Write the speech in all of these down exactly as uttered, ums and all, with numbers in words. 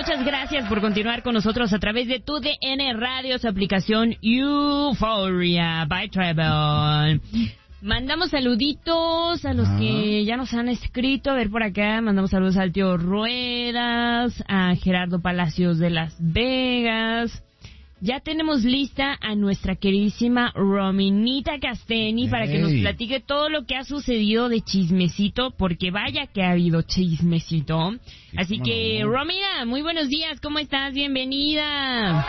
muchas gracias por continuar con nosotros a través de Tu D N Radio, su aplicación Euphoria by Travel. Mandamos saluditos a los ah. que ya nos han escrito. A ver, por acá mandamos saludos al tío Ruedas, a Gerardo Palacios de Las Vegas. Ya tenemos lista a nuestra queridísima Rominita Casteni hey. para que nos platique todo lo que ha sucedido de chismecito, porque vaya que ha habido chismecito. Sí, Así que, no. Romina, muy buenos días, ¿cómo estás? Bienvenida.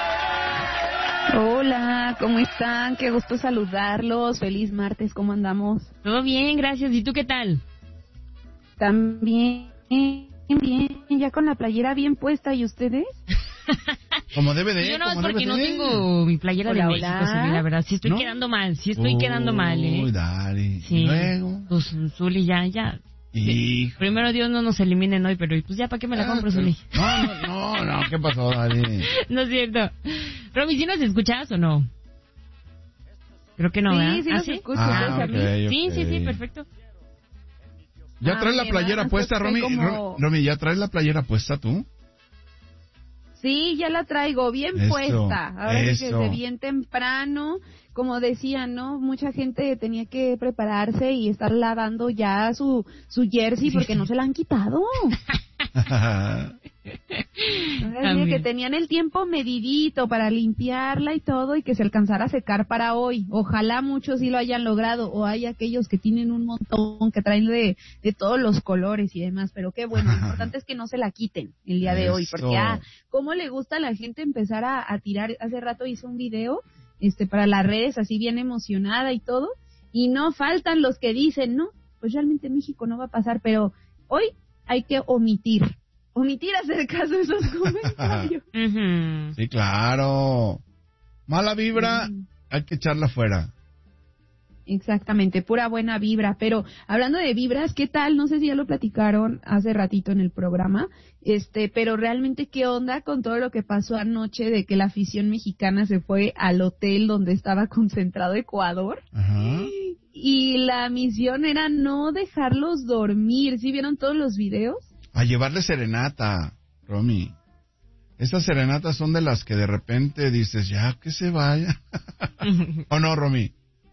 Hola, ¿cómo están? Qué gusto saludarlos. Feliz martes, ¿cómo andamos? Todo bien, gracias. ¿Y tú qué tal? También, bien, ya con la playera bien puesta. ¿Y ustedes? Como debe de. Yo no, es porque no de. tengo mi playera hola, de México, hola. La verdad. Sí estoy ¿No? quedando mal, sí estoy Uy, quedando mal, ¿eh? Uy, dale. Sí. ¿Y luego? Pues, Zuli, ya, ya. Hijo. Primero Dios no nos eliminen hoy, pero pues ya, ¿para qué me la compro, Zuli? No, no, no, no, ¿qué pasó, Dale? No es cierto. Romy, ¿sí nos escuchas o no? Creo que no, sí, ¿verdad? Sí, ¿Ah, nos sí? escuchas. Ah, okay, okay. Sí, sí, sí, perfecto. ¿Ya ah, traes la playera más, puesta, Romy? Como... Romy, ¿ya traes la playera puesta tú? Sí, ya la traigo bien eso, puesta. Ahora sí que eso. desde bien temprano, como decía, ¿no? Mucha gente tenía que prepararse y estar lavando ya su su jersey porque no se la han quitado. Ahora sí que tenían el tiempo medidito para limpiarla y todo y que se alcanzara a secar para hoy. Ojalá muchos sí lo hayan logrado o hay aquellos que tienen un montón que traen de, de todos los colores y demás, pero qué bueno, lo importante es que no se la quiten el día de hoy, porque ah, cómo le gusta a la gente empezar a, a tirar. Hace rato hice un video este para las redes así bien emocionada y todo, y no faltan los que dicen, no, pues realmente México no va a pasar, pero hoy hay que omitir omitir hacer caso a esos comentarios. Uh-huh. Sí, claro. Mala vibra, uh-huh. hay que echarla fuera. Exactamente, pura buena vibra. Pero hablando de vibras, ¿qué tal? No sé si ya lo platicaron hace ratito en el programa, este, pero realmente qué onda con todo lo que pasó anoche de que la afición mexicana se fue al hotel donde estaba concentrado Ecuador. Uh-huh. Y la misión era no dejarlos dormir. ¿Sí vieron todos los videos? A llevarle serenata, Romy. Esas serenatas son de las que de repente dices, ya que se vaya. ¿O no, Romy?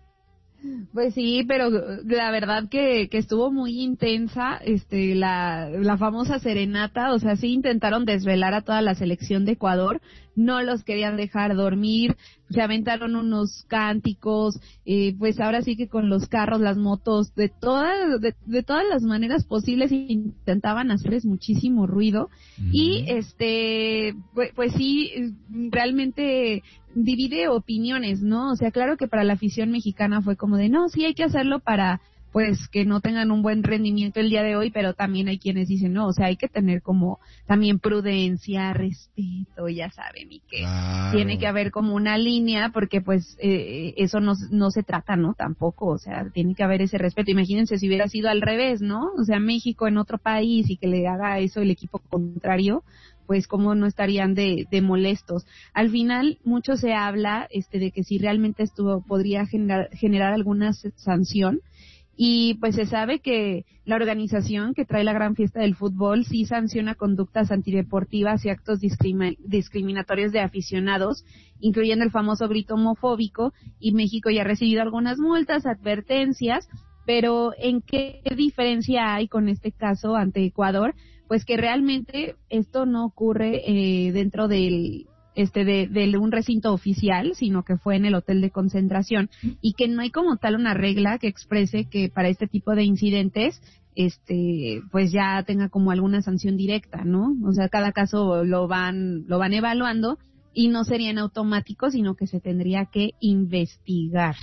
Pues sí, pero la verdad que, que estuvo muy intensa, este, la, la famosa serenata, o sea, sí intentaron desvelar a toda la selección de Ecuador, no los querían dejar dormir, se aventaron unos cánticos, eh, pues ahora sí que con los carros, las motos, de todas, de, de todas las maneras posibles intentaban hacerles muchísimo ruido, mm. y este, pues, pues sí, realmente divide opiniones, ¿no? O sea, claro que para la afición mexicana fue como de, no, sí hay que hacerlo para, pues, que no tengan un buen rendimiento el día de hoy, pero también hay quienes dicen, no, o sea, hay que tener como también prudencia, respeto, ya saben, y que claro. tiene que haber como una línea, porque pues eh, eso no, no se trata, ¿no? Tampoco, o sea, tiene que haber ese respeto. Imagínense si hubiera sido al revés, ¿no? O sea, México en otro país y que le haga eso el equipo contrario, pues cómo no estarían de, de molestos. Al final, mucho se habla este de que si realmente esto podría generar, generar alguna sanción, y pues se sabe que la organización que trae la gran fiesta del fútbol sí sanciona conductas antideportivas y actos discrimi- discriminatorios de aficionados, incluyendo el famoso grito homofóbico, y México ya ha recibido algunas multas, advertencias, pero ¿en qué diferencia hay con este caso ante Ecuador? Pues que realmente esto no ocurre eh, dentro del este de, de un recinto oficial, sino que fue en el hotel de concentración, y que no hay como tal una regla que exprese que para este tipo de incidentes este pues ya tenga como alguna sanción directa, ¿no? O sea, cada caso lo van lo van evaluando y no sería en automático, sino que se tendría que investigar.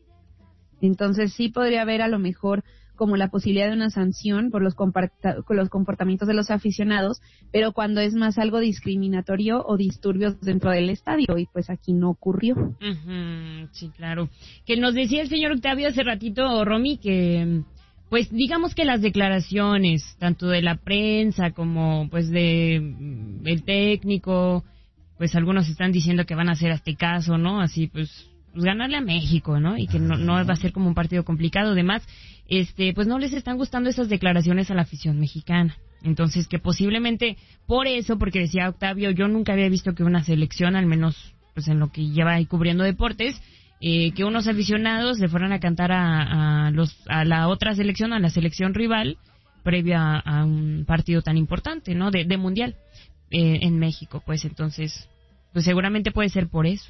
Entonces sí podría haber a lo mejor como la posibilidad de una sanción por los, comparta- por los comportamientos de los aficionados, pero cuando es más algo discriminatorio o disturbios dentro del estadio, y pues aquí no ocurrió. Uh-huh, sí, claro. Que nos decía el señor Octavio hace ratito, Romy, que pues digamos que las declaraciones, tanto de la prensa como pues de el técnico, pues algunos están diciendo que van a hacer este caso, ¿no? Así pues, pues ganarle a México, ¿no? Y que no, no va a ser como un partido complicado. Además, este, pues no les están gustando esas declaraciones a la afición mexicana. Entonces, que posiblemente por eso, porque decía Octavio, yo nunca había visto que una selección, al menos pues en lo que lleva ahí cubriendo deportes, eh, que unos aficionados le fueran a cantar a, a los a la otra selección, a la selección rival, previa a un partido tan importante, ¿no? De, de mundial eh, en México, pues entonces, pues seguramente puede ser por eso.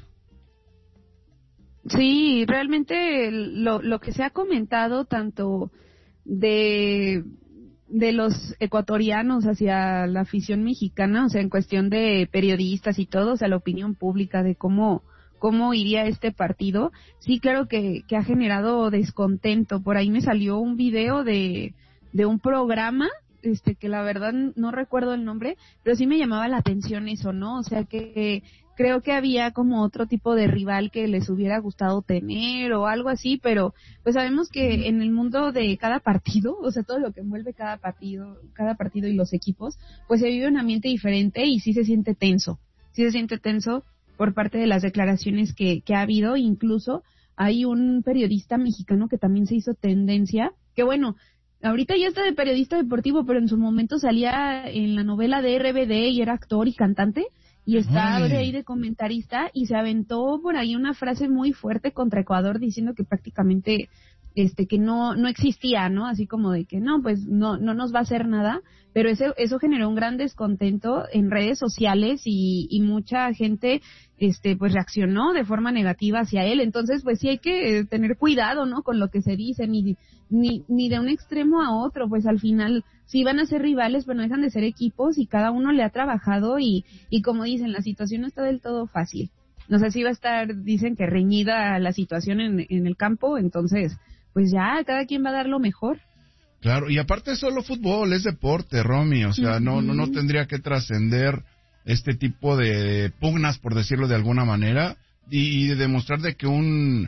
Sí, realmente lo, lo que se ha comentado tanto de de los ecuatorianos hacia la afición mexicana, o sea, en cuestión de periodistas y todo, o sea, la opinión pública de cómo cómo iría este partido, sí, claro que, que ha generado descontento. Por ahí me salió un video de, de un programa, este, que la verdad no recuerdo el nombre, pero sí me llamaba la atención eso, ¿no? O sea, que creo que había como otro tipo de rival que les hubiera gustado tener o algo así, pero pues sabemos que en el mundo de cada partido, o sea, todo lo que envuelve cada partido, cada partido y los equipos, pues se vive un ambiente diferente y sí se siente tenso, sí se siente tenso por parte de las declaraciones que, que ha habido. Incluso hay un periodista mexicano que también se hizo tendencia, que bueno, ahorita ya está de periodista deportivo, pero en su momento salía en la novela de R B D y era actor y cantante, y está de ahí de comentarista, y se aventó por ahí una frase muy fuerte contra Ecuador diciendo que prácticamente este que no no existía, ¿no? Así como de que no, pues no no nos va a hacer nada, pero eso eso generó un gran descontento en redes sociales y, y mucha gente este pues reaccionó de forma negativa hacia él. Entonces, pues sí hay que tener cuidado, ¿no? Con lo que se dice, ni ni ni de un extremo a otro, pues al final sí van a ser rivales, pero no dejan de ser equipos y cada uno le ha trabajado y y como dicen, la situación no está del todo fácil. No sé si va a estar, dicen que reñida la situación en en el campo, entonces pues ya, cada quien va a dar lo mejor. Claro, y aparte es solo fútbol, es deporte, Romy, o sea, uh-huh. no, no, no tendría que trascender este tipo de pugnas, por decirlo de alguna manera, y, y demostrar de que un